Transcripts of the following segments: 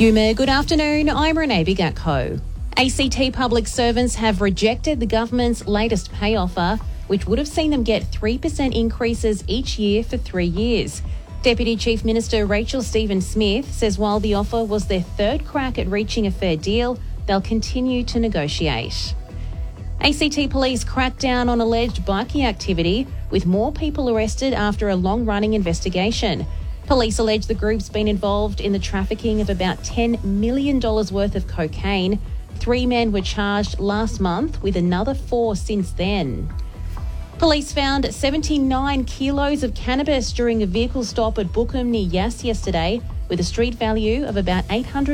Yuma, good afternoon. I'm Renee Bigatko. ACT public servants have rejected the government's latest pay offer, which would have seen them get 3% increases each year for 3 years. Deputy Chief Minister Rachel Stephen-Smith says while the offer was their third crack at reaching a fair deal, they'll continue to negotiate. ACT police cracked down on alleged bikie activity, with more people arrested after a long-running investigation. Police allege the group's been involved in the trafficking of about $10 million worth of cocaine. 3 men were charged last month, with another 4 since then. Police found 79 kilos of cannabis during a vehicle stop at Bookham near Yass yesterday, with a street value of about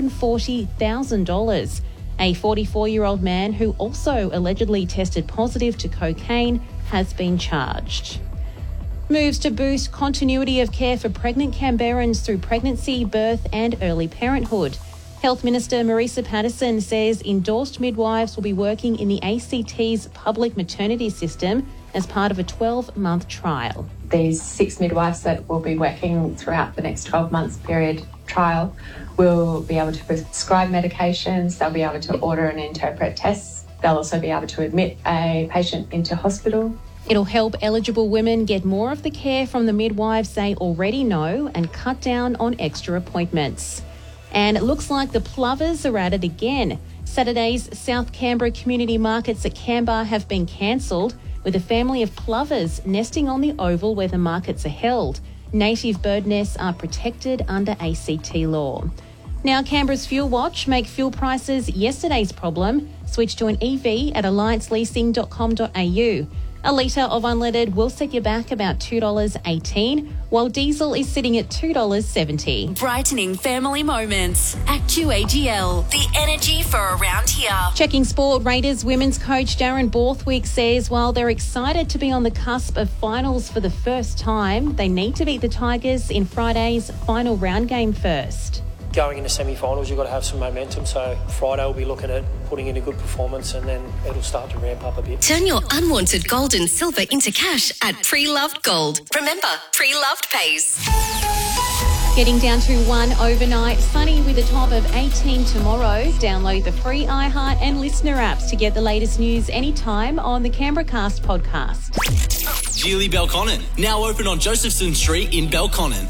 $840,000. A 44-year-old man who also allegedly tested positive to cocaine has been charged. Moves to boost continuity of care for pregnant Canberrans through pregnancy, birth and early parenthood. Health Minister Marisa Patterson says endorsed midwives will be working in the ACT's public maternity system as part of a 12-month trial. These 6 midwives that will be working throughout the next 12 months period trial will be able to prescribe medications, they'll be able to order and interpret tests, they'll also be able to admit a patient into hospital. It'll help eligible women get more of the care from the midwives they already know and cut down on extra appointments. And it looks like the plovers are at it again. Saturday's South Canberra community markets at Canberra have been cancelled, with a family of plovers nesting on the oval where the markets are held. Native bird nests are protected under ACT law. Now, Canberra's Fuel Watch make fuel prices yesterday's problem. Switch to an EV at allianceleasing.com.au. A litre of unleaded will set you back about $2.18, while diesel is sitting at $2.70. Brightening family moments. ActUAGL, the energy for around here. Checking sport, Raiders women's coach Darren Borthwick says while they're excited to be on the cusp of finals for the first time, they need to beat the Tigers in Friday's final round game first. Going into semi-finals, you've got to have some momentum. So Friday we'll be looking at putting in a good performance and then it'll start to ramp up a bit. Turn your unwanted gold and silver into cash at Pre-Loved Gold. Remember, Pre-Loved pays. Getting down to 1 overnight, sunny with a top of 18 tomorrow. Download the free iHeart and Listener apps to get the latest news anytime on the Canberra Cast podcast. Geely Belconnen, now open on Josephson Street in Belconnen.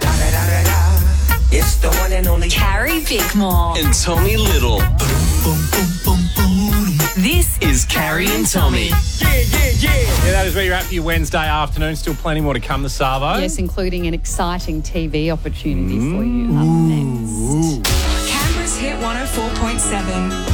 It's the one and only Carrie Bickmore. And Tommy Little. This is Carrie and Tommy. Yeah, that is where you're at for your Wednesday afternoon. Still plenty more to come, the Savo. Yes, including an exciting TV opportunity for you up next. Canberra's Hit 104.7.